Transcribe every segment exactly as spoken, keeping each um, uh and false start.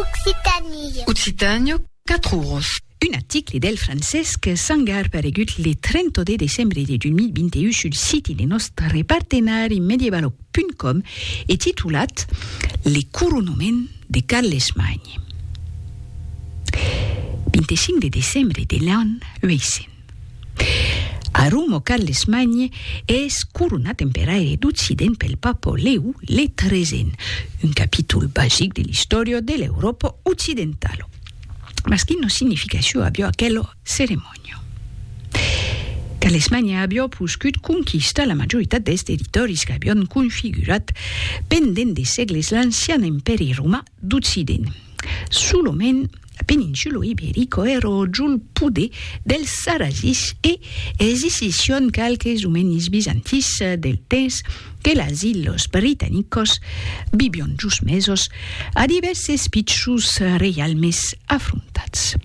Occitanie. Occitania, quatre euros. Un article del Francesc Sangar paregut le trentadue decembre de duemilavintun sul site de nostre partenari medievaloc punt com e titulat Le coronament de Carles Magny. veinticinc de decembre de l'an oitocentos. A Roma, Carles Magny és coronat imperaire d'Occident pel Papa Leu le tresciennes, un capítol basic de l'història de l'Europa occidentala. Ma quina significació aviò aquella cerimònia? Carles Magny aviò poscut conquistar la majoritat dels territoris que havien configurat pendent de segles l'ancien imperi romà d'Occident. Solament la península ibérica era giù poder dels sarrasis e esission calques domenis bizantis del temps que les illes britannicos vivion just mesos a diverses pitjos realmes afrontats.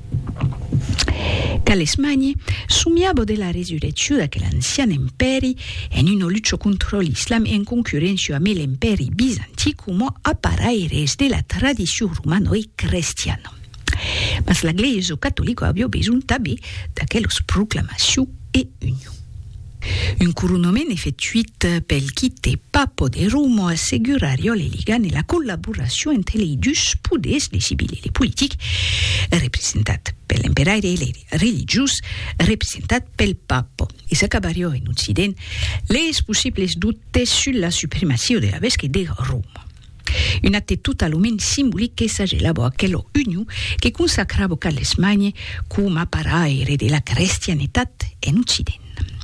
Carles Magny somiava de la resurrecció d'aquell ancien imperi en una lluita contra l'islam en concurrència amb l'imperi bizantí com a paraires de la tradició romana i cristiana. Mas l'Església catòlica havia besoin també d'aquelles proclamacions e unió. Un coronament effectuat pel quite Papa de Roma asseguraria l'elegant e la collaboració entre les dos poders, les civils i les politics, representat per l'emperaire i les religiós, representat pel Papa. I s'acabaria en Occident les possibles dubtes sur la supremacia de la Vesca de Roma. Un acte totalment simbolic que s'aggelava aquella unió que consacrava Carles Magny com a paraire de la cristianitat en Occident.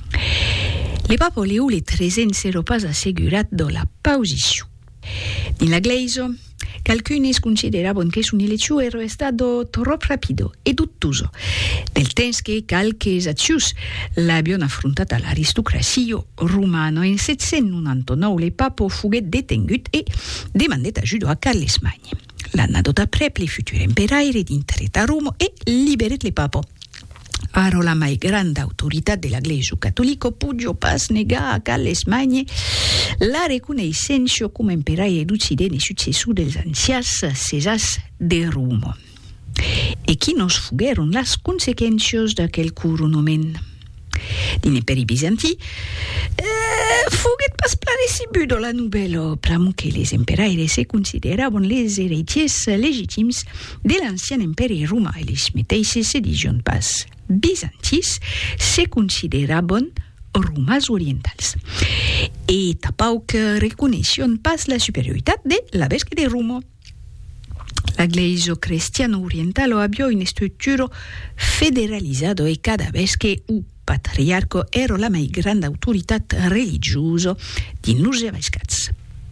Le Papa Leo le tresciennes era pas assegurat de la posició. Din l'Església, qualcuns consideraven que son elecció era stato troppo rapido e dubtoso, del temps que qualques accions l'havien affrontat a l'aristocràcia romana. En setcentonanta-nou, le Papa foguet detengut e demandet ajuda a Carles Magny. L'anno d'après, le futur imperaire d'intret a Roma e liberet le Papa. Ara la mai grande autoritat de l'Església catòlica podia pas negar a Carles Magny la reconeixença com a imperaire d'Occident e successor dels ancians Cesars de Roma. E quines fogueren les conseqüències d'aquell coronament? Din imperi bizantí, eh, foguet pas placebut de la nouvelle, pramo que les imperaires se consideraven les heretiers legítims de l'ancien imperi romà e les mateixes edicions pas bizantis se consideraven romans orientals. E tapau que reconeixien pas la superioritat de la Vesca de Roma. L'Església cristiana oriental aveva una struttura federalizzata e cada vesca o patriarca era la mai grande autoritat religiosa din los evescats.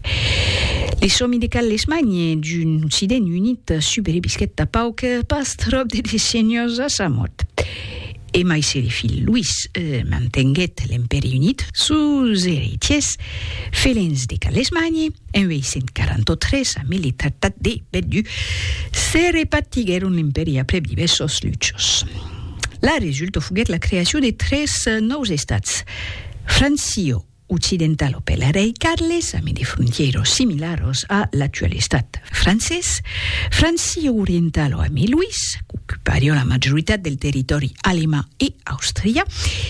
Les sommi de Carles Magny d'un Occident unit supervisquet tapau que pas trop de decennios a sa mort. E mai se le fill Luis eh, mantenguet l'Imperi Unit sus heretiers felens de Carles Magny en oitocentos quaranta-tres amb el Tractat de Verdu se repartigueren l'Imperi après diversos luchos. La resulta foguet la creació de tres nous estats: Francio occidental per la rei Carles, amb de fronteres similars a l'actual estat francès, Francio oriental amb Luis, que ocuparia la majoritat del territori alemà i austríà,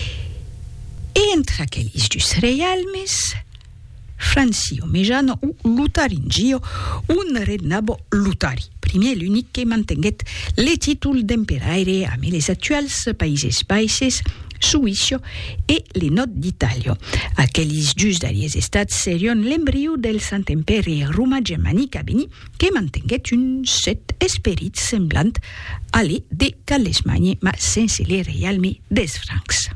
e entre aquells dos realmes, Francio Mejano o Lotaringio, un regnava Lotari, primer l'únic que mantenguet le títol d'emperaire amb les actuals Països Baixos, Suïssa e le nord d'Itàlia. Aquells dos darrers estats serien l'embrió del Sant Imperi Romà Germànic a venir, que mantenguet un set esperit semblant a le de Carles Magny, ma sense le realme dels francs.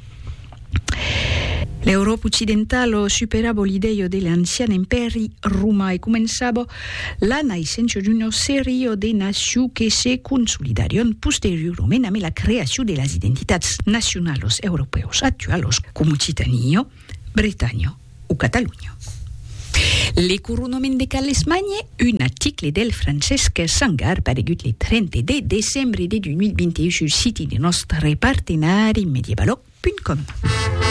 L'Europa occidental superava l'idea de l'ancien imperi romà e començava la naixença d'una sèrie de nacions que se consolidarien posteriorment amb la creació de les identitats nacionals europeus actuals, com Occitania, Bretanya o Catalunya. Le coronament de Carles Magny, un article del Francesc Sangar paregut le trenta de decembre de duemilavintun sul site de nostre partenari medievaloc punt com.